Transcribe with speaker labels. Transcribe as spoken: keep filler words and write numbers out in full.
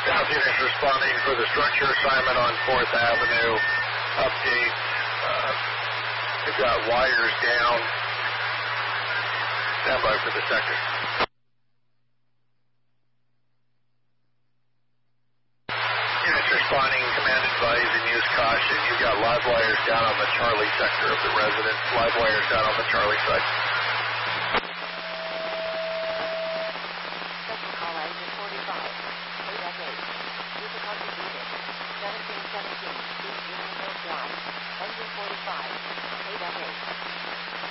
Speaker 1: South units responding for the structure assignment on fourth Avenue. Update. Uh, we've got wires down. Stand by for the sector. Units responding, command advise and use caution. You've got live wires down on the Charlie sector of the residence. Live wires down on the Charlie side.
Speaker 2: Special call engine forty-five. eight F eight. Difficulty unit. seventeen seventeen. East Union Hill Drive. Engine forty-five. eight F eight.